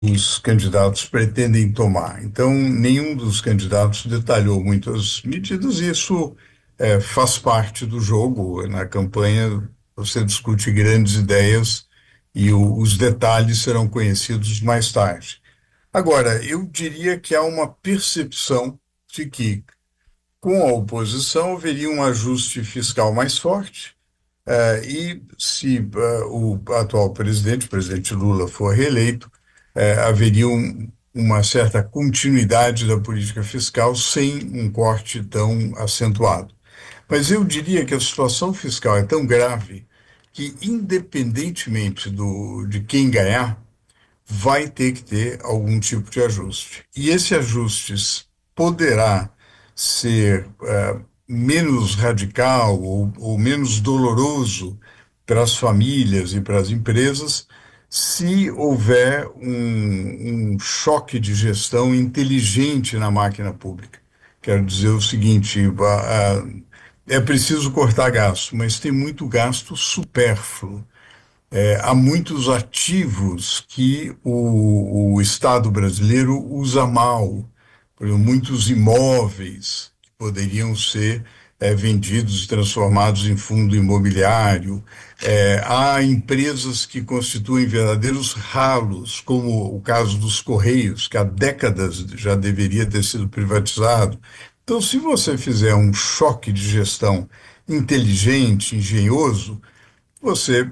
os candidatos pretendem tomar. Então, nenhum dos candidatos detalhou muitas medidas, e isso faz parte do jogo. Na campanha, você discute grandes ideias e os detalhes serão conhecidos mais tarde. Agora, eu diria que há uma percepção de que, com a oposição, haveria um ajuste fiscal mais forte, e se o atual presidente, o presidente Lula, for reeleito, haveria uma certa continuidade da política fiscal sem um corte tão acentuado. Mas eu diria que a situação fiscal é tão grave que, independentemente de quem ganhar, vai ter que ter algum tipo de ajuste. E esse ajuste poderá ser menos radical ou menos doloroso para as famílias e para as empresas se houver um choque de gestão inteligente na máquina pública. Quero dizer o seguinte: é preciso cortar gasto, mas tem muito gasto supérfluo. Há muitos ativos que o Estado brasileiro usa mal. Por exemplo, muitos imóveis que poderiam ser vendidos e transformados em fundo imobiliário. Há empresas que constituem verdadeiros ralos, como o caso dos Correios, que há décadas já deveria ter sido privatizado. Então, se você fizer um choque de gestão inteligente, engenhoso, você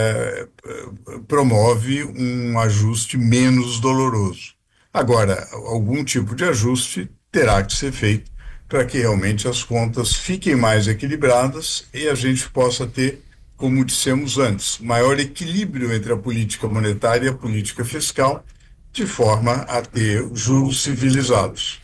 promove um ajuste menos doloroso. Agora, algum tipo de ajuste terá que ser feito para que realmente as contas fiquem mais equilibradas e a gente possa ter, como dissemos antes, maior equilíbrio entre a política monetária e a política fiscal, de forma a ter juros civilizados.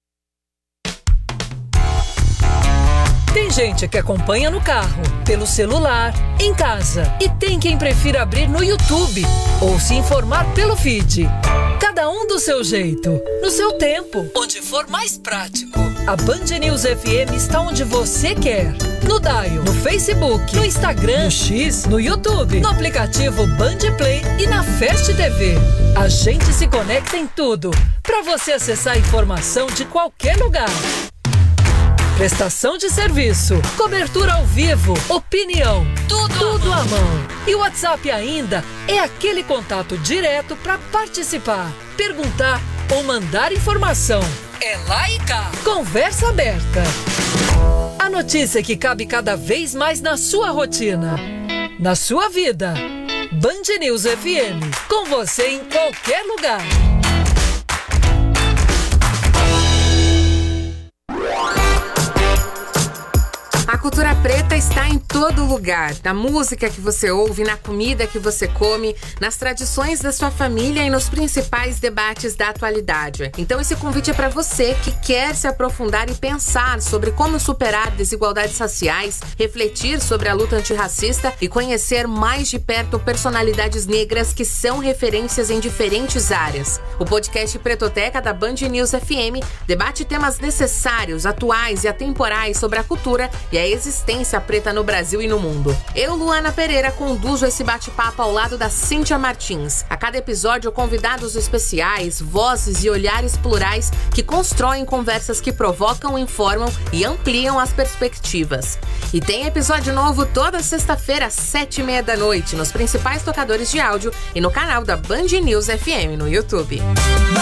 Tem gente que acompanha no carro, pelo celular, em casa. E tem quem prefira abrir no YouTube ou se informar pelo feed. Cada um do seu jeito, no seu tempo, onde for mais prático. A Band News FM está onde você quer. No Dial, no Facebook, no Instagram, no X, no YouTube, no aplicativo Band Play e na Fast TV. A gente se conecta em tudo, para você acessar a informação de qualquer lugar. Prestação de serviço, cobertura ao vivo, opinião, tudo à mão. E o WhatsApp ainda é aquele contato direto para participar, perguntar ou mandar informação. É lá e cá. Conversa aberta. A notícia que cabe cada vez mais na sua rotina, na sua vida. Band News FM, com você em qualquer lugar. A cultura preta está em todo lugar, na música que você ouve, na comida que você come, nas tradições da sua família e nos principais debates da atualidade. Então esse convite é para você que quer se aprofundar e pensar sobre como superar desigualdades raciais, refletir sobre a luta antirracista e conhecer mais de perto personalidades negras que são referências em diferentes áreas. O podcast Pretoteca da Band News FM debate temas necessários, atuais e atemporais sobre a cultura e a existência preta no Brasil e no mundo. Eu, Luana Pereira, conduzo esse bate-papo ao lado da Cíntia Martins. A cada episódio, convidados especiais, vozes e olhares plurais que constroem conversas que provocam, informam e ampliam as perspectivas. E tem episódio novo toda sexta-feira às 7:30 da noite nos principais tocadores de áudio e no canal da Band News FM no YouTube.